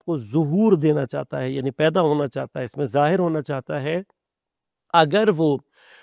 को ज़ुहूर देना चाहता है, यानी पैदा होना चाहता है, इसमें ज़ाहिर होना चाहता है, अगर वो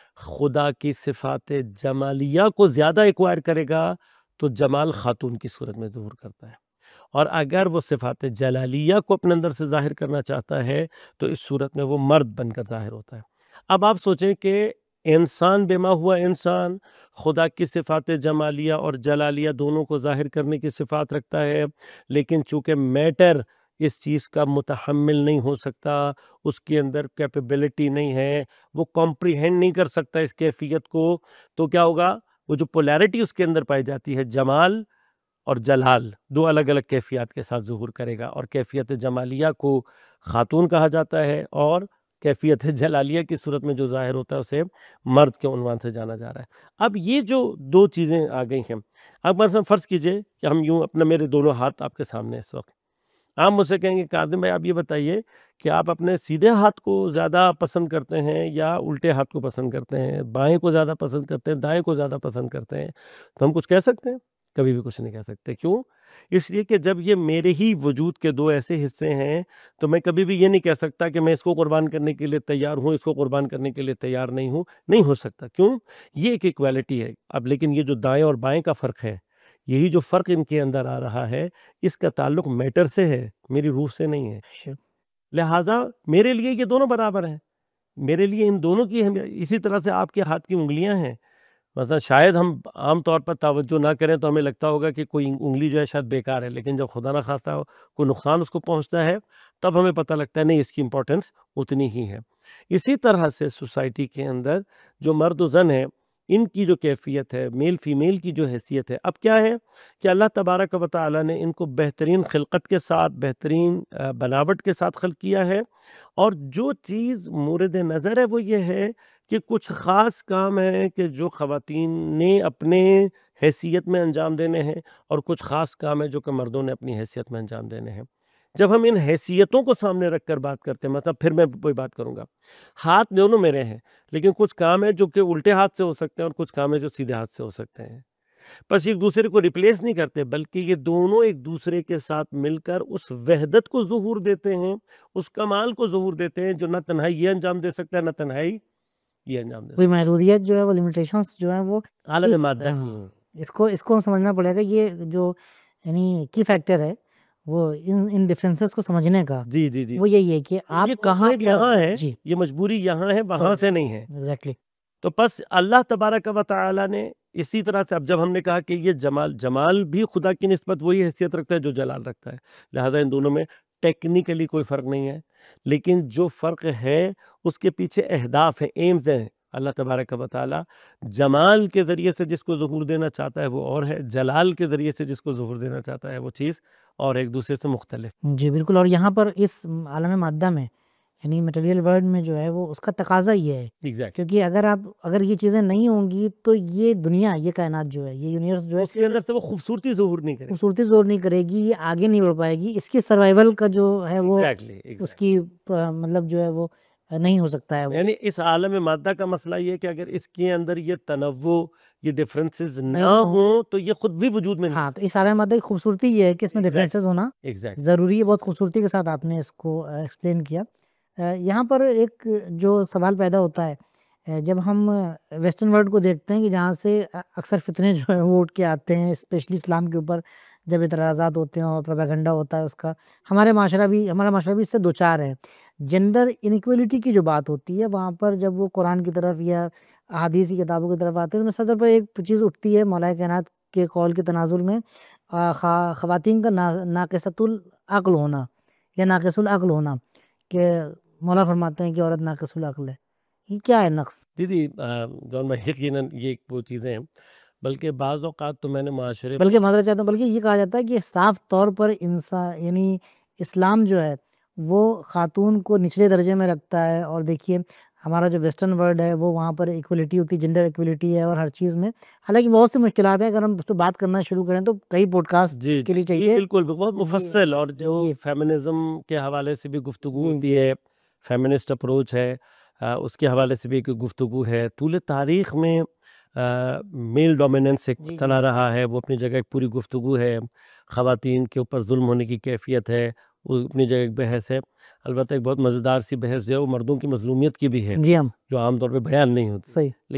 खुदा की सिफ़ात जमालिया को ज़्यादा एक्वायर करेगा तो जमाल ख़ातून की सूरत में ज़ुहूर करता है, और अगर वो सिफ़ात जलालिया को अपने अंदर से ज़ाहिर करना चाहता है तो इस सूरत में वो मर्द बनकर ज़ाहिर होता है। अब आप सोचें कि इंसान बेमा हुआ इंसान खुदा की सिफ़ात जमालिया और जलालिया दोनों को ज़ाहिर करने की सिफ़ात रखता है, लेकिन चूँकि मैटर इस चीज़ का मुतहम्मिल नहीं हो सकता, उसके अंदर कैपेबिलिटी नहीं है, वो कॉम्प्रिहेंड नहीं कर सकता इस कैफ़ियत को, तो क्या होगा? वो जो पोलैरिटी उसके अंदर पाई जाती है, जमाल और जलाल, 2 अलग-अलग कैफ़ियत के साथ ज़ुहूर करेगा, और कैफ़ियत जमालिया को ख़ातून कहा जाता है और कैफ़ियत जलालिया की सूरत में जो ज़ाहिर होता है उसे मर्द के उन्वान से जाना जा रहा है। अब ये जो 2 चीज़ें आ गई हैं, अब मसलन फ़र्ज़ कीजिए कि हम यूँ अपना मेरे दोनों हाथ आपके सामने हैं इस वक़्त। आप मुझसे कहेंगे कादिम भाई आप ये बताइए कि आप अपने सीधे हाथ को ज़्यादा पसंद करते हैं या उल्टे हाथ को पसंद करते हैं? बाएँ को ज़्यादा पसंद करते हैं, दाएँ को ज़्यादा पसंद करते हैं? तो हम कुछ कह सकते हैं? कभी भी कुछ नहीं कह सकते। क्यों? इसलिए कि जब ये मेरे ही वजूद के 2 ऐसे हिस्से हैं, तो मैं कभी भी ये नहीं कह सकता कि मैं इसको कुर्बान करने के लिए तैयार हूँ, इसको कुर्बान करने के लिए तैयार नहीं हूँ, नहीं हो सकता। क्यों? ये एक इक्वालिटी है। अब लेकिन ये जो दाएँ और बाएँ का फ़र्क है, यही जो फ़र्क इनके अंदर आ रहा है, इसका ताल्लुक मैटर से है, मेरी रूह से नहीं है। अच्छा। लिहाज़ा मेरे लिए ये दोनों बराबर हैं। मेरे लिए इन दोनों की अहमियत इसी तरह से आपके हाथ की उँगलियाँ हैं। मतलब शायद हम आम तौर पर तवज्जो ना करें तो हमें लगता होगा कि कोई उँगली जो है शायद बेकार है, लेकिन जब खुदा ना ख़ास्ता हो कोई नुकसान उसको पहुँचता है, तब हमें पता लगता है नहीं इसकी इम्पोर्टेंस उतनी ही है। इसी तरह से सोसाइटी के अंदर जो मर्द और ज़न है, इनकी जो कैफ़ियत है, मेल फ़ीमेल की जो हैसियत है, अब क्या है कि अल्लाह तबारक व तआला ने इनको बेहतरीन खिलकत के साथ, बेहतरीन बनावट के साथ खल्क किया है, और जो चीज़ मोरद नज़र है वो ये है कि कुछ ख़ास काम हैं कि जो ख़वातीन ने अपने हैसियत में अंजाम देने हैं, और कुछ ख़ास काम है जो कि मर्दों ने अपनी हैसियत में अंजाम देने हैं। जब हम इन हैसियतों को सामने रख कर बात करते हैं, मतलब फिर मैं वही बात करूँगा, हाथ दोनों मेरे हैं, लेकिन कुछ काम है जो कि उल्टे हाथ से हो सकते हैं और कुछ काम है जो सीधे हाथ से हो सकते हैं। बस एक दूसरे को रिप्लेस नहीं करते, बल्कि ये दोनों एक दूसरे के साथ मिलकर उस वहदत को ज़ुहूर देते हैं, उस कमाल को ज़ुहूर देते हैं जो ना तन्हाई ये अंजाम दे सकता है, ना तन्हाई ये अंजाम दे कोई सकता महदूदियत जो है वो लिमिटेशंस जो हैं वो है। आलम इस मादा की हाँ, इसको समझना पड़ेगा। ये जो यानी की फैक्टर है वो इन इन डिफरेंसेस को समझने का, जी, जी, जी। वो यही है कि ये आप कहाँ कंस्ट्रेंट पर यहाँ है, जी, ये मजबूरी यहाँ है, वहाँ सही से नहीं है। एग्ज़ैक्टली। तो बस अल्लाह तबारक व तआला ने इसी तरह से, अब जब हमने कहा कि ये जमाल जमाल भी खुदा की निस्बत वही हैसियत रखता है जो जलाल रखता है, लिहाजा इन दोनों में टेक्निकली कोई फ़र्क नहीं है, लेकिन जो फ़र्क है उसके पीछे अहदाफ हैं, एम्स हैं। अल्लाह तबारक व तआला जमाल के ज़रिए से जिसको ज़हूर देना चाहता है वो और है, जलाल के ज़रिए से जिसको ज़हूर देना चाहता है वो चीज़ और, एक दूसरे से मुख्तलिफ। जी, बिल्कुल। और यहाँ पर इस आलम मादा में यानी मटेरियल वर्ल्ड में जो है वो उसका तकाज़ा ये है, एग्ज़ैक्टली। क्योंकि अगर ये चीज़ें नहीं होंगी तो ये दुनिया, ये कायनात जो है, ये यूनिवर्स जो है उसके अंदर से वो खूबसूरती ज़हूर नहीं करेगी। खूबसूरती ज़ोर नहीं करेगी, ये आगे नहीं बढ़ पाएगी। इसकी सर्वाइवल का जो है वो एग्ज़ैक्टली, एग्ज़ैक्टली। उसकी मतलब जो है वो नहीं हो सकता है वो। यानी इस आलम मादा का मसला ये है कि अगर इसके अंदर ये तनव्वुर, ये डिफरेंसेस ना हों तो ये खुद भी वजूद में नहीं आ हाँ, तो सकता। इस आलम मादा की खूबसूरती ये है कि इसमें डिफरेंसेस एग्ज़ैक्टली, होना एग्ज़ैक्टली। ज़रूरी है। बहुत खूबसूरती के साथ आपने इसको एक्सप्लेन किया। यहाँ पर एक जो सवाल पैदा होता है, जब हम वेस्टर्न वर्ल्ड को देखते हैं कि जहाँ से अक्सर फितने जो हैं वो उठ के आते हैं, स्पेशली इस्लाम के ऊपर जब एतराज़ात होते हैं और प्रोपेगेंडा होता है उसका, हमारा माशरा भी इससे दो चार है। जेंडर इनइक्वालिटी की जो बात होती है, वहाँ पर जब वो कुरान की तरफ या अहादीस की किताबों की तरफ आते हैं, तो सबसे पर एक चीज़ उठती है मौलाए कायनात के कौल के तनाज़ुर में, ख़वातीन का नाक़िसतुल अक़्ल होना या नाक़िसुल अक़्ल होना, कि मौला फरमाते हैं कि औरत नाक़िसुल अक़्ल है। ये क्या है नक़्स? दीदी जौन भाई यकीनन ये वो चीज़ें हैं, बल्कि बाज़ औक़ात तो मैंने मुआशरे में बल्कि माज़रत चाहता हूँ, बल्कि ये कहा जाता है कि साफ़ तौर पर यानी इस्लाम जो है वो ख़ातून को निचले दर्जे में रखता है। और देखिए हमारा जो वेस्टर्न वर्ल्ड है वो वहाँ पर इक्वलिटी होती है, जेंडर इक्वलिटी है और हर चीज़ में। हालाँकि बहुत सी मुश्किलात हैं, अगर हम उस पे बात करना शुरू करें तो कई पॉडकास्ट जी, के लिए जी, चाहिए। बिल्कुल, बहुत जी, मुफ़स्सल, और जो जी, फ़ेमिनिज़्म के हवाले से भी गुफ्तगू जी, होती है, फ़ेमिनिस्ट अप्रोच है, उसके हवाले से भी एक गुफ्तगू है। तूल तारीख़ में मेल डोमिनेंस एक जी, जी, चला रहा है, वो अपनी जगह एक पूरी गुफ्तगू है। ख़वातीन के ऊपर ज़ुल्म होने की कैफ़ियत है, वो अपनी जगह एक बहस है। अलबत्ता एक बहुत मज़ेदार सी बहस जो है वो मर्दों की मज़लूमियत की भी है, जी हम जो आम तौर पे बयान नहीं होती। सही।